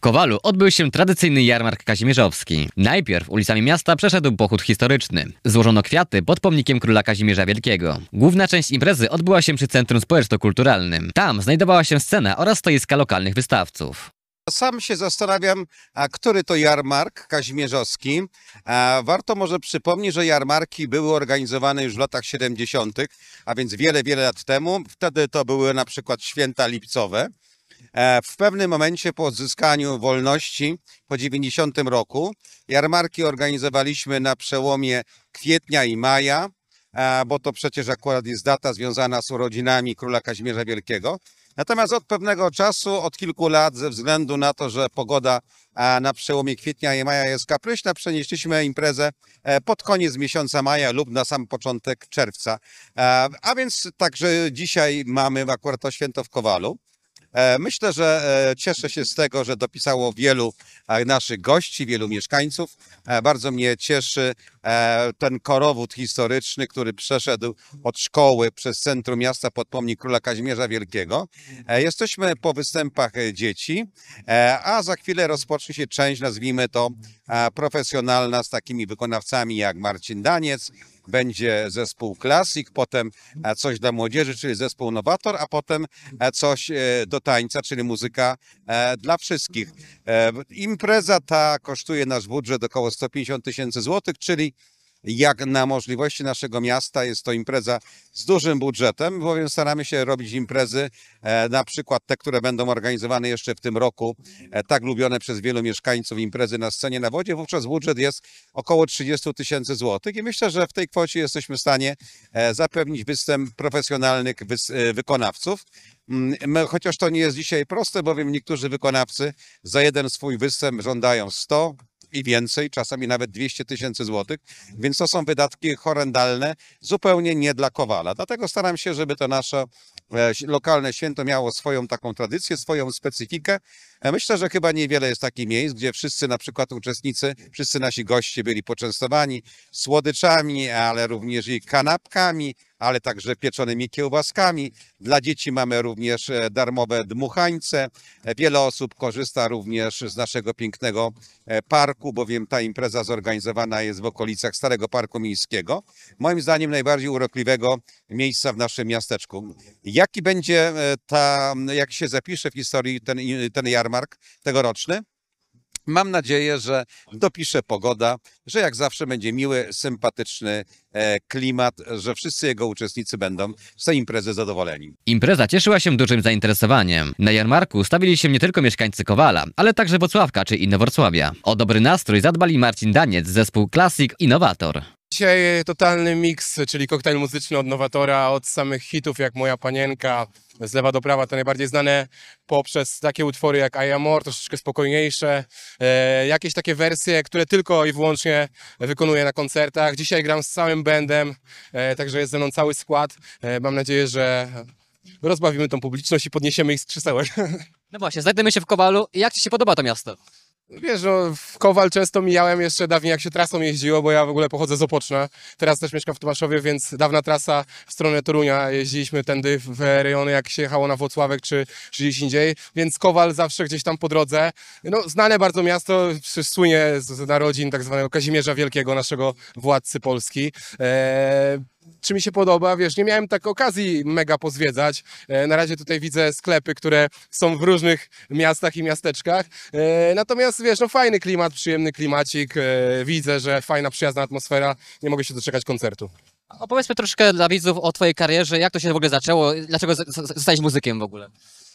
Kowalu odbył się tradycyjny jarmark kazimierzowski. Najpierw ulicami miasta przeszedł pochód historyczny. Złożono kwiaty pod pomnikiem króla Kazimierza Wielkiego. Główna część imprezy odbyła się przy Centrum Społeczno-Kulturalnym. Tam znajdowała się scena oraz stoiska lokalnych wystawców. Sam się zastanawiam, który to jarmark kazimierzowski. Warto może przypomnieć, że jarmarki były organizowane już w latach 70., a więc wiele, wiele lat temu. Wtedy to były na przykład święta lipcowe. W pewnym momencie po odzyskaniu wolności, po 90 roku, jarmarki organizowaliśmy na przełomie kwietnia i maja, bo to przecież akurat jest data związana z urodzinami króla Kazimierza Wielkiego. Natomiast od pewnego czasu, od kilku lat, ze względu na to, że pogoda na przełomie kwietnia i maja jest kapryśna, przenieśliśmy imprezę pod koniec miesiąca maja lub na sam początek czerwca. A więc także dzisiaj mamy akurat to święto w Kowalu. Myślę, że cieszę się z tego, że dopisało wielu naszych gości, wielu mieszkańców. Bardzo mnie cieszy ten korowód historyczny, który przeszedł od szkoły przez centrum miasta pod pomnik króla Kazimierza Wielkiego. Jesteśmy po występach dzieci, a za chwilę rozpocznie się część, nazwijmy to profesjonalna, z takimi wykonawcami jak Marcin Daniec. Będzie zespół Classic, potem coś dla młodzieży, czyli zespół Nowator, a potem coś do tańca, czyli muzyka dla wszystkich. Impreza ta kosztuje nasz budżet około 150 000 złotych, czyli jak na możliwości naszego miasta jest to impreza z dużym budżetem, bowiem staramy się robić imprezy, na przykład te, które będą organizowane jeszcze w tym roku, tak lubione przez wielu mieszkańców, imprezy na scenie na wodzie, wówczas budżet jest około 30 000 złotych i myślę, że w tej kwocie jesteśmy w stanie zapewnić występ profesjonalnych wykonawców. Chociaż to nie jest dzisiaj proste, bowiem niektórzy wykonawcy za jeden swój występ żądają 100 i więcej, czasami nawet 200 000 złotych, więc to są wydatki horrendalne, zupełnie nie dla Kowala. Dlatego staram się, żeby to nasze lokalne święto miało swoją taką tradycję, swoją specyfikę. Myślę, że chyba niewiele jest takich miejsc, gdzie wszyscy na przykład uczestnicy, wszyscy nasi goście byli poczęstowani słodyczami, ale również i kanapkami, ale także pieczonymi kiełbaskami. Dla dzieci mamy również darmowe dmuchańce. Wiele osób korzysta również z naszego pięknego parku, bowiem ta impreza zorganizowana jest w okolicach Starego Parku Miejskiego. Moim zdaniem najbardziej urokliwego miejsca w naszym miasteczku. Jaki będzie jak się zapisze w historii ten jarmark tegoroczny? Mam nadzieję, że dopisze pogoda, że jak zawsze będzie miły, sympatyczny klimat, że wszyscy jego uczestnicy będą z tej imprezy zadowoleni. Impreza cieszyła się dużym zainteresowaniem. Na jarmarku stawili się nie tylko mieszkańcy Kowala, ale także Włocławka czy Inowrocławia. O dobry nastrój zadbali Marcin Daniec, zespół Classic i Nowator. Dzisiaj totalny miks, czyli koktajl muzyczny od Nowatora, od samych hitów jak Moja Panienka, z lewa do prawa, te najbardziej znane, poprzez takie utwory jak I Am More, troszeczkę spokojniejsze, jakieś takie wersje, które tylko i wyłącznie wykonuję na koncertach. Dzisiaj gram z całym bandem, także jest ze mną cały skład. Mam nadzieję, że rozbawimy tą publiczność i podniesiemy ich z krzesełek. No właśnie, znajdujemy się w Kowalu. Jak Ci się podoba to miasto? Wiesz, no, w Kowal często mijałem jeszcze dawniej, jak się trasą jeździło, bo ja w ogóle pochodzę z Opoczna. Teraz też mieszkam w Tomaszowie, więc dawna trasa w stronę Torunia. Jeździliśmy tędy w rejony, jak się jechało na Włocławek czy gdzieś indziej, więc Kowal zawsze gdzieś tam po drodze. No, znane bardzo miasto, słynie z narodzin tak zwanego Kazimierza Wielkiego, naszego władcy Polski. Czy mi się podoba? Wiesz, nie miałem tak okazji mega pozwiedzać. Na razie tutaj widzę sklepy, które są w różnych miastach i miasteczkach. Natomiast wiesz, no fajny klimat, przyjemny klimacik. Widzę, że fajna, przyjazna atmosfera. Nie mogę się doczekać koncertu. Opowiedzmy troszkę dla widzów o Twojej karierze, jak to się w ogóle zaczęło, dlaczego zostałeś muzykiem w ogóle?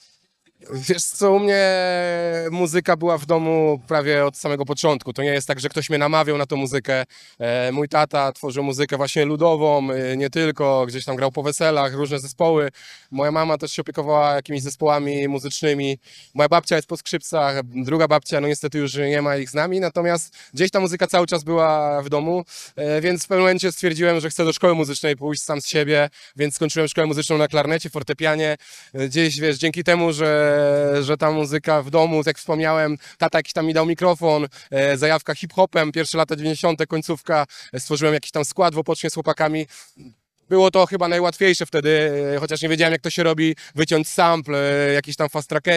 Wiesz co, u mnie muzyka była w domu prawie od samego początku. To nie jest tak, że ktoś mnie namawiał na tą muzykę. Mój tata tworzył muzykę właśnie ludową, nie tylko, gdzieś tam grał po weselach, różne zespoły. Moja mama też się opiekowała jakimiś zespołami muzycznymi. Moja babcia jest po skrzypcach, druga babcia, no niestety już nie ma ich z nami, natomiast gdzieś ta muzyka cały czas była w domu, więc w pewnym momencie stwierdziłem, że chcę do szkoły muzycznej pójść sam z siebie, więc skończyłem szkołę muzyczną na klarnecie, fortepianie. Gdzieś, wiesz, dzięki temu, że ta muzyka w domu, jak wspomniałem, tata jakiś tam mi dał mikrofon, zajawka hip-hopem, pierwsze lata 90., końcówka, stworzyłem jakiś tam skład w Opocznie z chłopakami. Było to chyba najłatwiejsze wtedy, chociaż nie wiedziałem jak to się robi, wyciąć sample, jakiś tam fast trackery.